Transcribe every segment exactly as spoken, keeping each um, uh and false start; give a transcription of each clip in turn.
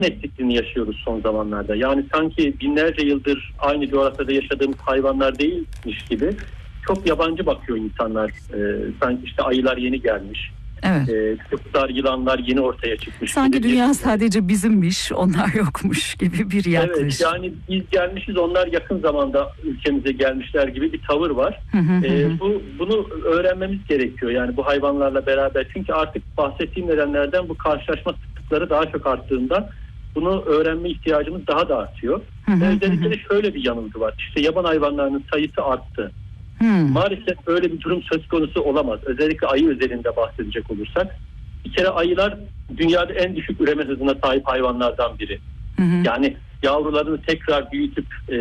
eksikliğini yaşıyoruz son zamanlarda. Yani sanki binlerce yıldır aynı coğrafyada yaşadığımız hayvanlar değilmiş gibi çok yabancı bakıyor insanlar. Ee, sanki işte ayılar yeni gelmiş. Evet. Ee, kurtlar, yılanlar yeni ortaya çıkmış. Sanki dünya bir... sadece bizimmiş, onlar yokmuş gibi bir yaklaşım. Evet, yani biz gelmişiz, onlar yakın zamanda ülkemize gelmişler gibi bir tavır var. Hı hı ee, hı. bu bunu öğrenmemiz gerekiyor. Yani bu hayvanlarla beraber. Çünkü artık bahsettiğim nedenlerden bu karşılaşma sıklıkları daha çok arttığında bunu öğrenme ihtiyacımız daha da artıyor. Hı hı Özellikle hı. de şöyle bir yanılgı var. İşte yaban hayvanlarının sayısı arttı. Hmm. Maalesef böyle bir durum söz konusu olamaz. Özellikle ayı özelinde bahsedecek olursak. Bir kere ayılar dünyada en düşük üreme hızına sahip hayvanlardan biri. Hı hı. Yani yavrularını tekrar büyütüp e,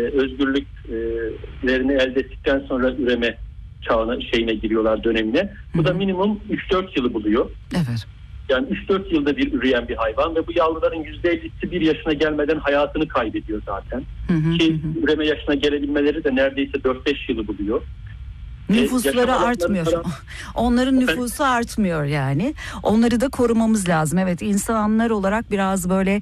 özgürlüklerini elde ettikten sonra üreme çağına şeyine giriyorlar, dönemine. Bu Hı hı. da minimum üç dört yılı buluyor. Evet. Yani üç dört yılda bir üreyen bir hayvan ve bu yavruların yüzde ellisi bir yaşına gelmeden hayatını kaybediyor zaten. Hı hı Ki hı. üreme yaşına gelebilmeleri de neredeyse dört beş yılı buluyor. Nüfusları e, artmıyor. Para... Onların nüfusu artmıyor yani. Onları da korumamız lazım. Evet, insanlar olarak biraz böyle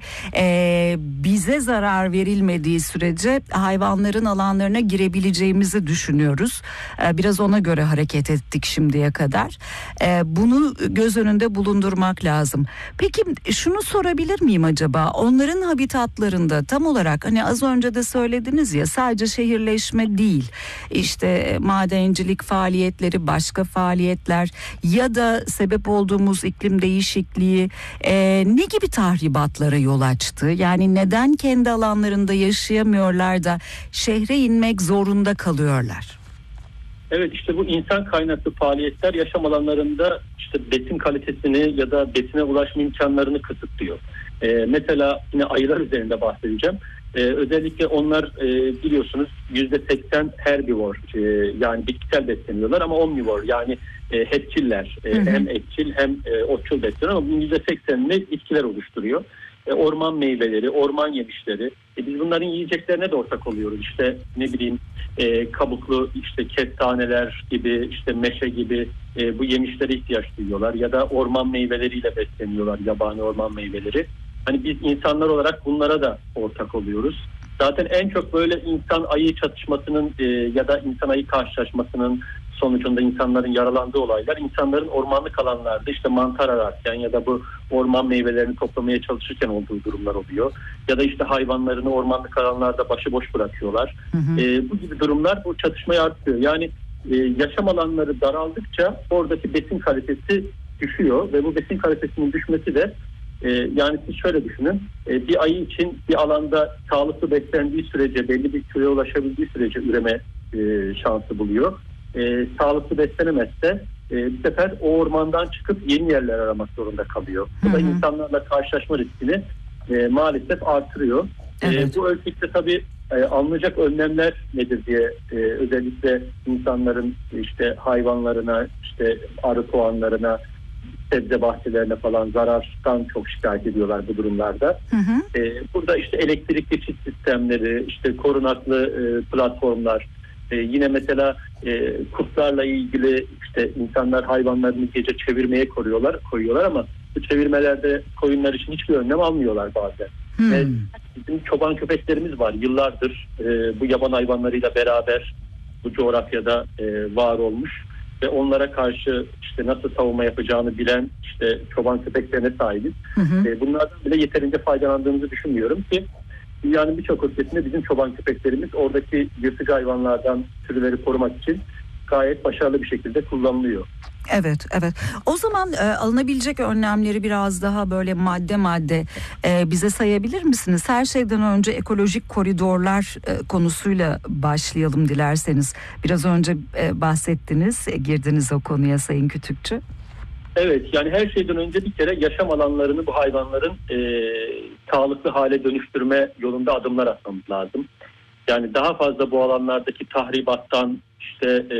e, bize zarar verilmediği sürece hayvanların alanlarına girebileceğimizi düşünüyoruz. E, biraz ona göre hareket ettik şimdiye kadar. E, bunu göz önünde bulundurmak lazım. Peki şunu sorabilir miyim acaba? Onların habitatlarında tam olarak hani az önce de söylediniz ya, sadece şehirleşme değil. İşte madencilik faaliyetleri, başka faaliyetler ya da sebep olduğumuz iklim değişikliği e, ne gibi tahribatlara yol açtı? Yani neden kendi alanlarında yaşayamıyorlar da şehre inmek zorunda kalıyorlar? Evet, işte bu insan kaynaklı faaliyetler yaşam alanlarında işte besin kalitesini ya da besine ulaşma imkanlarını kısıtlıyor. Ee, mesela yine ayılar üzerinde bahsedeceğim. Ee, özellikle onlar e, biliyorsunuz yüzde seksen herbivor, e, yani bitkisel besleniyorlar ama omnivor, yani e, hepçiller, e, hı hı. hem etçil hem e, otçul besleniyor ama bunun yüzde seksenini bitkiler oluşturuyor. E, orman meyveleri, orman yemişleri. E, biz bunların yiyeceklerine de ortak oluyoruz. İşte ne bileyim e, kabuklu işte kestaneler gibi, işte meşe gibi e, bu yemişlere ihtiyaç duyuyorlar ya da orman meyveleriyle besleniyorlar, yabani orman meyveleri. Hani biz insanlar olarak bunlara da ortak oluyoruz. Zaten en çok böyle insan ayı çatışmasının e, ya da insan ayı karşılaşmasının sonucunda insanların yaralandığı olaylar, insanların ormanlık alanlarda işte mantar ararken ya da bu orman meyvelerini toplamaya çalışırken olduğu durumlar oluyor. Ya da işte hayvanlarını ormanlık alanlarda başıboş bırakıyorlar. Hı hı. E, bu gibi durumlar bu çatışmayı artırıyor. Yani e, yaşam alanları daraldıkça oradaki besin kalitesi düşüyor ve bu besin kalitesinin düşmesi de e, yani siz şöyle düşünün, e, bir ayı için bir alanda sağlıklı beslendiği sürece, belli bir küreye ulaşabildiği sürece üreme e, şansı buluyor. E, sağlıklı beslenemezse e, bir sefer o ormandan çıkıp yeni yerler aramak zorunda kalıyor. Bu da insanlarla karşılaşma riskini e, maalesef artırıyor. Evet. E, bu ölçekte tabii e, alınacak önlemler nedir diye e, özellikle insanların işte hayvanlarına, işte arı puanlarına, sebze bahçelerine falan zarardan çok şikayet ediyorlar bu durumlarda. Hı hı. E, burada işte elektrikli çit sistemleri, işte korunaklı e, platformlar, e, yine mesela e, kurtlarla ilgili işte insanlar hayvanlarını gece çevirmeye koyuyorlar, koyuyorlar ama bu çevirmelerde koyunlar için hiçbir önlem almıyorlar bazen. Hmm. Ve bizim çoban köpeklerimiz var. Yıllardır e, bu yaban hayvanlarıyla beraber bu coğrafyada e, var olmuş ve onlara karşı işte nasıl savunma yapacağını bilen işte çoban köpeklerine sahibiz. Hı hı. E, bunlardan bile yeterince faydalandığımızı düşünmüyorum ki dünyanın birçok ülkesinde bizim çoban köpeklerimiz oradaki yırtıcı hayvanlardan sürüleri korumak için gayet başarılı bir şekilde kullanılıyor. Evet, evet. O zaman e, alınabilecek önlemleri biraz daha böyle madde madde e, bize sayabilir misiniz? Her şeyden önce ekolojik koridorlar e, konusuyla başlayalım dilerseniz. Biraz önce e, bahsettiniz, e, girdiniz o konuya Sayın Kütükçü. Evet, yani her şeyden önce bir kere yaşam alanlarını bu hayvanların e, sağlıklı hale dönüştürme yolunda adımlar atmamız lazım. Yani daha fazla bu alanlardaki tahribattan, işte e,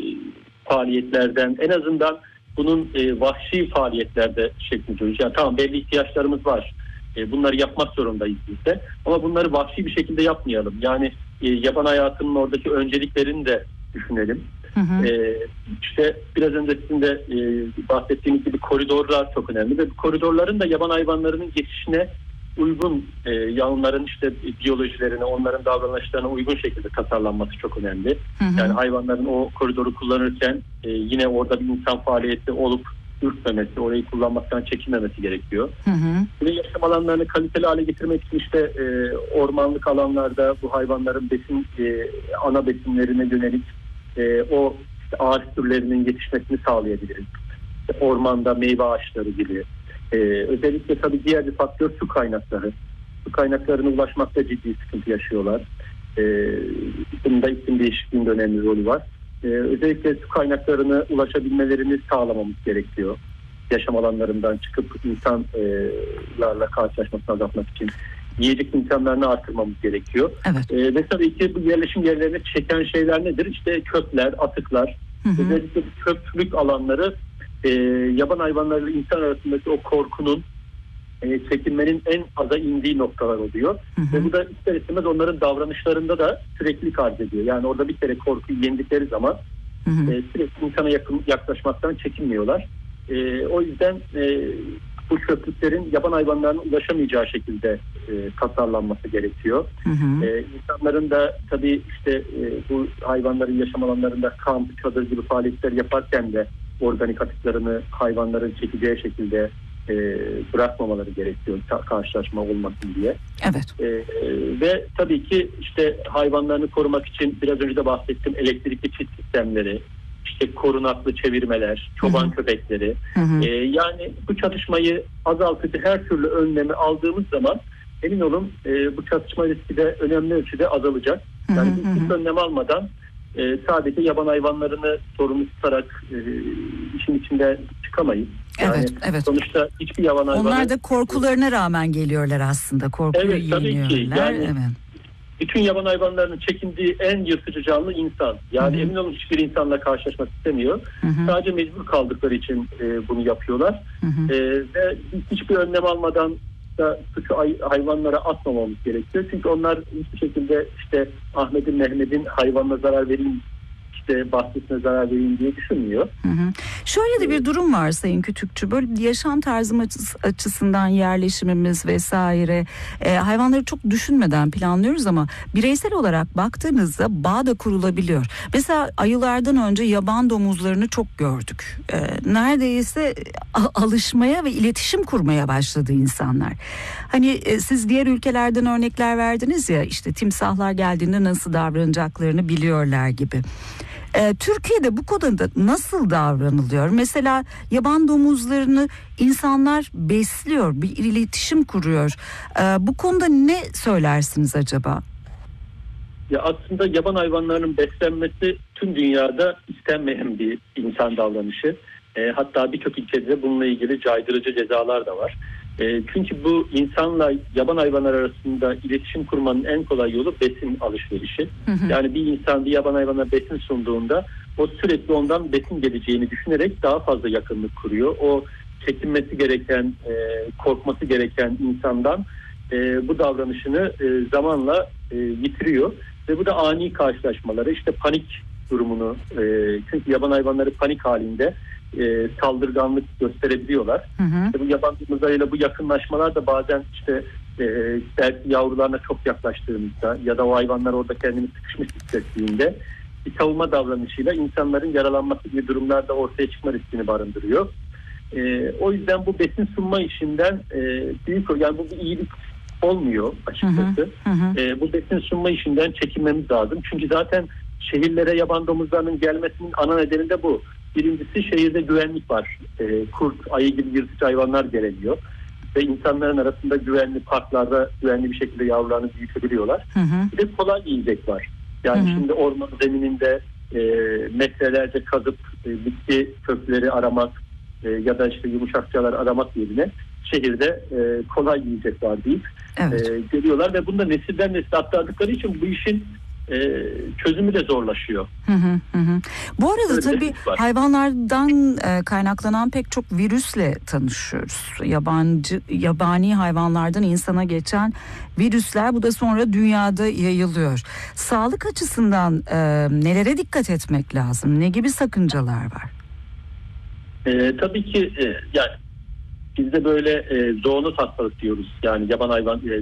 faaliyetlerden, en azından bunun e, vahşi faaliyetlerde şeklinde. Yani tamam, belli ihtiyaçlarımız var. E, bunları yapmak zorundayız biz de. Ama bunları vahşi bir şekilde yapmayalım. Yani e, yaban hayatının oradaki önceliklerini de düşünelim. Hı hı. Ee, işte biraz önce sizin de e, bahsettiğiniz gibi koridorlar çok önemli ve bu koridorların da yaban hayvanlarının geçişine uygun, e, ya onların işte biyolojilerine, onların davranışlarına uygun şekilde tasarlanması çok önemli. Hı hı. Yani hayvanların o koridoru kullanırken e, yine orada bir insan faaliyeti olup ürkmemesi, orayı kullanmaktan çekinmemesi gerekiyor. Hı hı. Ve yaşam alanlarını kaliteli hale getirmek için işte e, ormanlık alanlarda bu hayvanların besin e, ana besinlerine yönelik e, o işte ağaç türlerinin yetişmesini sağlayabiliriz. İşte ormanda meyve ağaçları gibi. E, özellikle tabii diğer bir faktör su kaynakları. Su kaynaklarına ulaşmakta ciddi sıkıntı yaşıyorlar. E, bunda iklim değişikliğinin önemli rolü var. Ee, özellikle su kaynaklarına ulaşabilmelerini sağlamamız gerekiyor. Yaşam alanlarından çıkıp insanlarla karşılaşmasını azaltmak için yiyecek imkanlarını artırmamız gerekiyor. Evet. Ee, ve tabii ki bu yerleşim yerlerine çeken şeyler nedir? İşte kökler, atıklar. Hı hı. Özellikle köklük alanları e, yaban hayvanlarıyla insan arasındaki o korkunun, e, çekinmenin en aza indiği noktalar oluyor. Hı hı. Ve bu da ister istemez onların davranışlarında da süreklilik arz ediyor. Yani orada bir kere korkuyu yendikleri zaman hı hı. E, sürekli insana yakın, yaklaşmaktan çekinmiyorlar. E, o yüzden e, bu çöplüklerin yaban hayvanlarına ulaşamayacağı şekilde e, tasarlanması gerekiyor. Hı hı. E, insanların da tabii işte e, bu hayvanların yaşam alanlarında kamp, çadır gibi faaliyetler yaparken de organik atıklarını hayvanların çekeceği şekilde E, bırakmamaları gerekiyor karşılaşma olmasın diye. Evet. E, e, ve tabii ki işte hayvanlarını korumak için biraz önce de bahsettim, elektrikli çit sistemleri, işte korunaklı çevirmeler, çoban hı hı. köpekleri. Hı hı. E, yani bu çatışmayı azaltıcı her türlü önlemi aldığımız zaman emin olun e, bu çatışma riski de önemli ölçüde azalacak. Yani hı hı. biz hiç önlem almadan e, sadece yaban hayvanlarını sorumlu tutarak e, işin içinde çıkamayız. Yani evet, evet. Sonuçta hiçbir yaban hayvanı... Onlar da korkularına rağmen geliyorlar aslında. Korkuyu evet, tabii yeniyorlar. ki. Yani evet. bütün yaban hayvanlarının çekindiği en yırtıcı canlı insan. Yani hı hı. emin olun hiçbir insanla karşılaşmak istemiyor. Hı hı. Sadece mecbur kaldıkları için e, bunu yapıyorlar. Hı hı. E, ve hiçbir önlem almadan da suçu hayvanlara atmamamız gerekiyor. Çünkü onlar hiçbir şekilde işte Ahmet'in, Mehmet'in hayvanına zarar vereyim, işte bahçesine zarar vereyim diye düşünmüyor. Hı hı. Şöyle de bir durum var Sayın Kütükçü. Böyle yaşam tarzım açısından yerleşimimiz vesaire e, hayvanları çok düşünmeden planlıyoruz ama bireysel olarak baktığınızda bağ da kurulabiliyor. Mesela ayılardan önce yaban domuzlarını çok gördük. E, neredeyse a- alışmaya ve iletişim kurmaya başladı insanlar. Hani e, siz diğer ülkelerden örnekler verdiniz ya, işte timsahlar geldiğinde nasıl davranacaklarını biliyorlar gibi. Ee, Türkiye'de bu konuda nasıl davranılıyor? Mesela yaban domuzlarını insanlar besliyor, bir iletişim kuruyor. Ee, bu konuda ne söylersiniz acaba? Ya aslında yaban hayvanlarının beslenmesi tüm dünyada istenmeyen bir insan davranışı. E, hatta birçok ülkede bununla ilgili caydırıcı cezalar da var. E, çünkü bu insanla yaban hayvanlar arasında iletişim kurmanın en kolay yolu besin alışverişi. Hı hı. Yani bir insan bir yaban hayvanına besin sunduğunda o sürekli ondan besin geleceğini düşünerek daha fazla yakınlık kuruyor. O çekinmesi gereken, e, korkması gereken insandan e, bu davranışını e, zamanla e, yitiriyor. Ve bu da ani karşılaşmaları, işte panik durumunu, e, çünkü yaban hayvanları panik halinde e, saldırganlık gösterebiliyorlar. Hı hı. İşte bu yaban domuzlarıyla bu yakınlaşmalar da bazen işte e, belki yavrularına çok yaklaştığımızda ya da o hayvanlar orada kendini sıkışmış hissettiğinde bir savunma davranışıyla insanların yaralanması gibi durumlarda ortaya çıkma riskini barındırıyor. E, o yüzden bu besin sunma işinden e, büyük, yani bu bir iyilik olmuyor açıkçası. Hı hı. E, bu besin sunma işinden çekinmemiz lazım. Çünkü zaten şehirlere yaban domuzlarının gelmesinin ana nedeni de bu. Birincisi şehirde güvenlik var. E, kurt, ayı gibi yırtıcı hayvanlar gelemiyor. Ve insanların arasında güvenli parklarda güvenli bir şekilde yavrularını büyütebiliyorlar. Hı hı. Bir de kolay yiyecek var. Yani hı hı. şimdi orman zemininde e, metrelerce kazıp e, bitki kökleri aramak e, ya da işte yumuşakçalar aramak yerine şehirde e, kolay yiyecek var deyip evet. e, görüyorlar ve bunda nesilden nesile aktardıkları için bu işin e, çözümü de zorlaşıyor. Hı hı hı. Bu arada öyle tabii hayvanlardan e, kaynaklanan pek çok virüsle tanışıyoruz. Yabancı yabani hayvanlardan insana geçen virüsler, bu da sonra dünyada yayılıyor. Sağlık açısından e, nelere dikkat etmek lazım? Ne gibi sakıncalar var? E, tabii ki e, yani Bizde böyle e, zoonoz hastalık diyoruz. Yani yaban hayvan e,